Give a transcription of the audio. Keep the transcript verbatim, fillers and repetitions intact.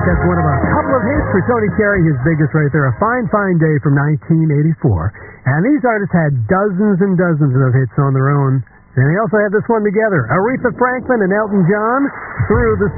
That's one of a couple of hits for Tony Carey, his biggest right there, A Fine, Fine Day from nineteen eighty-four. And these artists had dozens and dozens of hits on their own. And they also had this one together, Aretha Franklin and Elton John, Through the